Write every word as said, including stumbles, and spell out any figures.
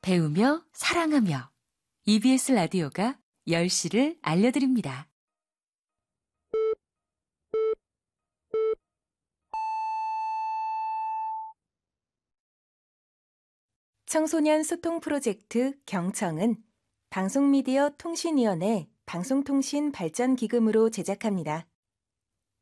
배우며 사랑하며 이비에스 라디오가 열 시를 알려드립니다. 청소년 소통 프로젝트 경청은 방송미디어 통신위원회 방송통신 발전기금으로 제작합니다.